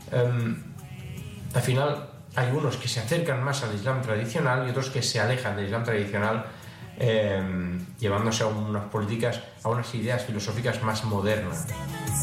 Al final hay unos que se acercan más al Islam tradicional y otros que se alejan del Islam tradicional, llevándose a unas políticas, a unas ideas filosóficas más modernas.